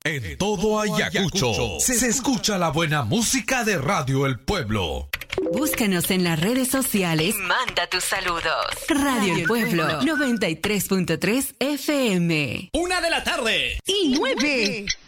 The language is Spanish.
En todo Ayacucho se escucha la buena música de Radio El Pueblo. Búscanos en las redes sociales. Manda tus saludos. Radio El Pueblo 93.3 FM. 1:00 p.m. y 9.